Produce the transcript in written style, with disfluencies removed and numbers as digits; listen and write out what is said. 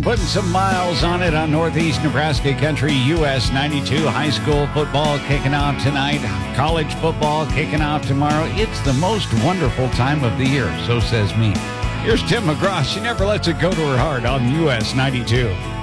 putting some miles on it on Northeast Nebraska Country. US 92 high school football kicking out tonight. College football kicking out tomorrow. It's the most wonderful time of the year, so says me. Here's Tim McGraw. She never lets it go to her heart on US 92.